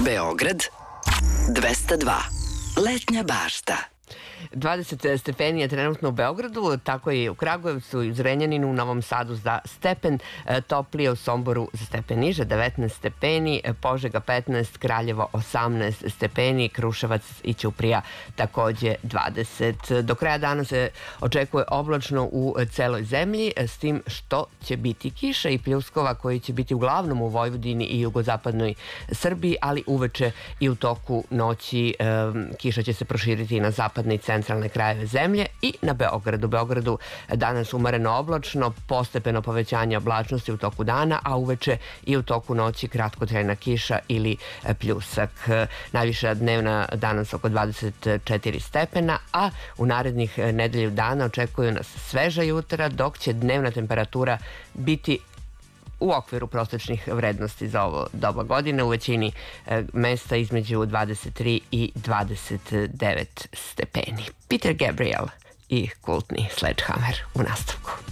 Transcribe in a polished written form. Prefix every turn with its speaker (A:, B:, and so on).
A: Beograd 202. Letnja bašta.
B: 20 stepeni je trenutno u Beogradu, tako je i u Kragujevcu i u Zrenjaninu, u Novom Sadu za stepen, toplije u Somboru za stepen niže, 19 stepeni, Požega 15, Kraljevo 18 stepeni, Kruševac i Ćuprija takođe 20. Do kraja dana se očekuje oblačno u celoj zemlji, s tim što će biti kiša i pljuskova koji će biti uglavnom u Vojvodini i jugozapadnoj Srbiji, ali uveče i u toku noći kiša će se proširiti i na zapadne i centralne krajeve zemlje i na Beogradu. Beogradu danas umereno oblačno, postepeno povećanje oblačnosti u toku dana, a uveče i u toku noći kratkotrajna kiša ili pljusak. Najviša dnevna danas oko 24 stepena, a u narednih nedelju dana očekuju nas sveža jutra, dok će dnevna temperatura biti u okviru prosečnih vrednosti za ovo doba godine, u većini mesta između 23 i 29 stepeni. Peter Gabriel i kultni Sledgehammer u nastavku.